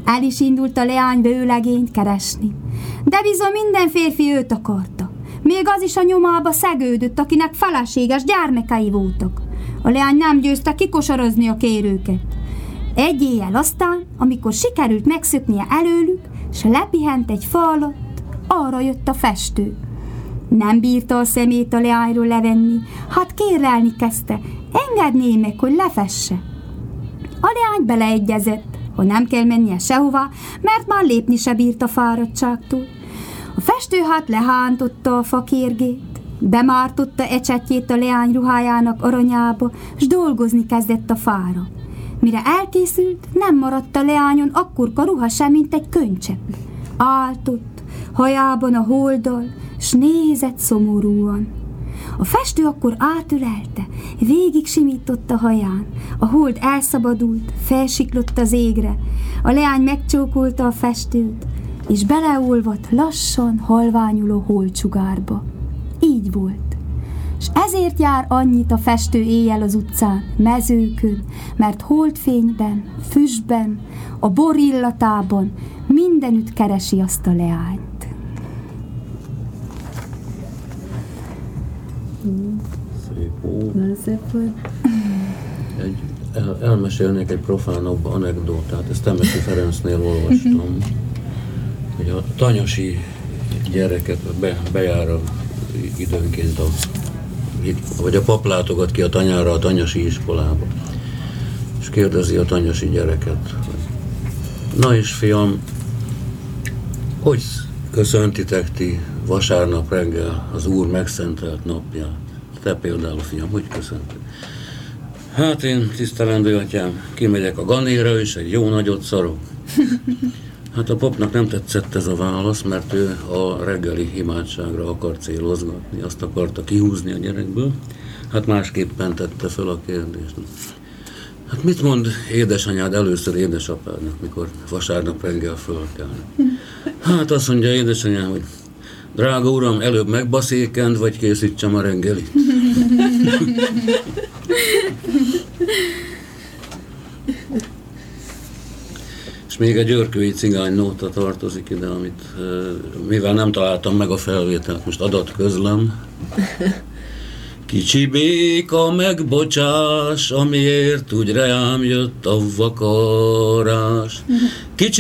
El is indult a leány vőlegényt keresni, de bizony minden férfi őt akarta. Még az is a nyomába szegődött, akinek feleséges gyermekei voltak. A leány nem győzte kikosarazni a kérőket. Egy éjjel aztán, amikor sikerült megszöknie előlük, s lepihent egy fa alatt, arra jött a festő. Nem bírta a szemét a leányról levenni, hát kérrelni kezdte, engedné meg, hogy lefesse. A leány beleegyezett, hogy nem kell mennie sehová, mert már lépni se bírt a fáradtságtól. A festő hát lehántotta a fakérgét, bemártotta ecsetjét a leány ruhájának aranyába, s dolgozni kezdett a fára. Mire elkészült, nem maradt a leányon akkorka ruha sem, mint egy könycsepp. Állt ott, hajában a holddal, s nézett szomorúan. A festő akkor átölelte, végig simította haján, a hold elszabadult, felsiklott az égre, a leány megcsókolta a festőt, és beleolvadt lassan halványuló holdsugárba. Így volt. És ezért jár annyit a festő éjjel az utcán, mezőkön, mert holdfényben, füstben, a bor illatában mindenütt keresi azt a leányt. Szép ó. Nagyon szép volt. Elmesélnék egy profánabb anekdótát, ezt Temesi Ferencnél olvastam, hogy a tanyasi gyereket bejár időnként vagy a pap látogat ki a tanyára a tanyasi iskolába, és kérdezi a tanyasi gyereket, na és fiam, hogy köszöntitek ti vasárnap reggel az Úr megszentelt napját? Te például, fiam, hogy köszönted? Hát én, tisztelendő atyám, kimegyek a ganéra, és egy jó nagyot szarok. Hát a papnak nem tetszett ez a válasz, mert ő a reggeli imádságra akar célozgatni, azt akarta kihúzni a gyerekből. Hát másképpen tette fel a kérdést. Hát mit mond édesanyád először édesapádnak, mikor vasárnap reggel fölkelnek? Hát azt mondja édesanyám, hogy drága uram, előbb megbaszékend, vagy készítsem a reggelit. És még egy györkői cigány nóta tartozik ide, amit mivel nem találtam meg a felvételt, most adatközlöm. Kicsi béka megbocsás, amiért úgy reám jött a vakarás. Kicsi